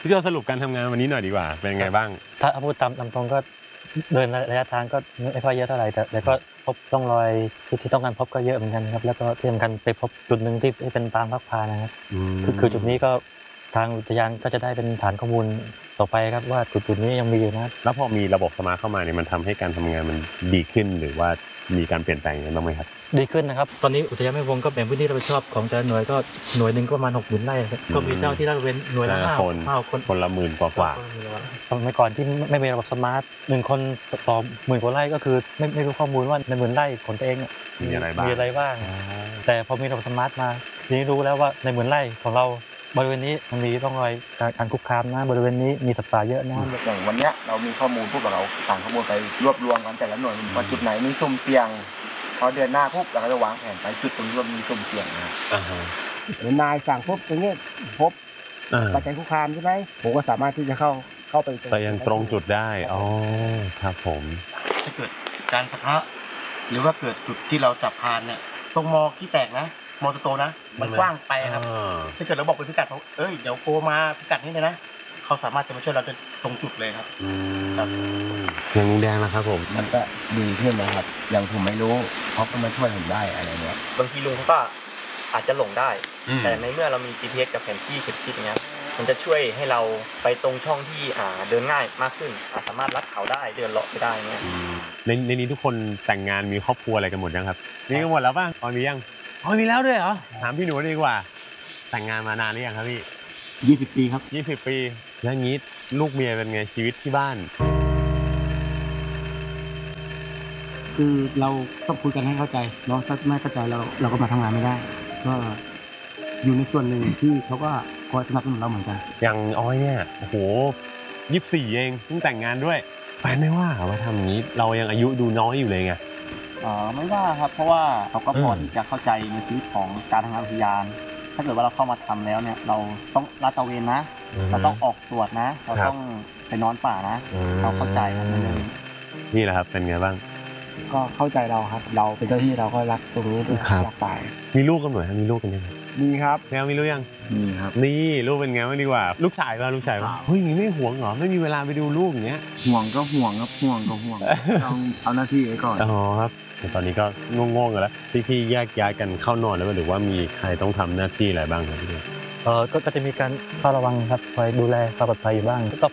พี่โจสรุปการทำงานวันนี้หน่อยดีกว่าเป็นไงบ้างถ้าพูดตามตรงก็เดินระยะทางก็ไม่ค่อยเยอะเท่าไหร่แต่ก็พบร่องรอยที่ต้องการพบก็เยอะเหมือนกันครับแล้วก็ที่สำคัญไปพบจุดหนึ่งที่เป็นปางพักพานะครับคือจุดนี้ก็ทางอุทยานก็จะได้เป็นฐานข้อมูลต่อไปครับว่าจุดนี้ยังมีอยู่นะแล้วพอมีระบบสมาร์ทเข้ามาเนี่ยมันทำให้การทำงานมันดีขึ้นหรือว่ามีการเปลี่ยนแปลงยังไงบ้างไหมครับดีขึ้นนะครับตอนนี้อุทยานแม่วงก็แบ่งพื้นที่รับผิดชอบของแต่ละหน่วยก็หน่วยหนึ่งก็ประมาณ60,000 ไร่ก็มีเจ้าที่ราชเว้นหน่วยละคนละ10,000 กว่าสมัยก่อนที่ไม่มีระบบสมาร์ท1 คนต่อ10,000 กว่าไร่ก็คือไม่รู้ข้อมูลว่าใน10,000 ไร่ของตัวเองมีอะไรบ้างแต่พอมีระบบสมาร์ทมาทีนี้รู้แล้วว่าใน10,000 ไร่ของเราบริเวณนี้มันมีร่องรอยการคุกคามนะบริเวณนี้มีสัตว์ป่าเยอะนะอย่างวันนี้เรามีข้อมูลพวกเราต่างข้อมูลไปรวบรวมกันแต่ละหน่วยว่าจุดไหนมีสุ่มเสี่ยงพอเดือนหน้าปุ๊บเราก็จะวางแผนไปจุดตรงนี้ว่ามีสุ่มเสี่ยงนะนายสั่งพบตรงนี้พบปัจจัยคุกคามใช่ไหมผมก็สามารถที่จะเข้าไปยังตรงจุดได้อ๋อครับผมถ้าเกิดการปะทะหรือว่าเกิดจุดที่เราจับพานเนี่ยตรงมอที่แตกนะมอโตนะมันกว้างไปครับถ้าเกิดเราบอกเป็นพิกัดเขาเดี๋ยวโกมาพิกัดนี้เลยนะเขาสามารถจะมาช่วยเราตรงจุดเลยครับอย่างลุงแดงนะครับผมมันก็ดีขึ้นนะครับอย่างผมไม่รู้เขาก็มาช่วยผมได้อะไรเงี้ยบางทีลุงก็อาจจะหลงได้แต่ในเมื่อเรามี GPS กับแผนที่10 ทิศเนี้ยมันจะช่วยให้เราไปตรงช่องที่เดินง่ายมากขึ้นสามารถลัดเขาได้เดินเลาะไปได้เงี้ยในนี้ทุกคนแต่งงานมีครอบครัวอะไรกันหมดยังครับมีกันหมดแล้วป่ะตอนนี้ยังมีแล้วด้วยเหรอถามพี่หนูดีกว่าแต่งงานมานานหรือยังครับพี่ 20 ปีครับ 20 ปีแล้วงี้ลูกเมียเป็นไงชีวิตที่บ้านคือเราต้องคุยกันให้เข้าใจเนาะถ้าไม่เข้าใจเราก็มาทำงานไม่ได้ก็อยู่ในส่วนหนึ่งที่เขาก็คอยสนับสนุนเราเหมือนกันอย่างอ้อยเนี่ยโอ้โห24เองเพิ่งแต่งงานด้วยแฟนไม่ว่าทำอย่างนี้เรายังอายุดูน้อยอยู่เลยไงไม่ว่าครับเพราะว่าเขาก็พอที่จะเข้าใจในชีวิตของการทำงานอุทยานถ้าเกิดว่าเราเข้ามาทำแล้วเนี่ยเราต้องลาดตระเวนนะเราต้องออกตรวจนะเราต้องไปนอนป่านะเราเข้าใจครับนี่แหละครับเป็นไงบ้างก็เข้าใจเราครับเราเป็นเจ้าที่เราก็รักตรงนี้ด้วยรักป่ามีลูกกันหน่อยมีลูกกันยังมีครับแล้วมีลูกยังมีครับนี่ลูกเป็นไงบ้างดีกว่าลูกชายป่ะเฮ้ยไม่ห่วงเหรอไม่มีเวลาไปดูลูกอย่างเงี้ยห่วงก็ห่วงครับห่วงก็ห่วงต้องเอาหน้าที่ไว้ก่อนอ๋อครับตอนนี้ก็งงๆกันแล้วพี่แยกย้ายกันเข้านอนแล้วหรือว่ามีใครต้องทำหน้าที่อะไรบ้างครับพี่ก็จะมีการเฝ้าระวังครับคอยดูแลความปลอดภัยอยู่บ้างก็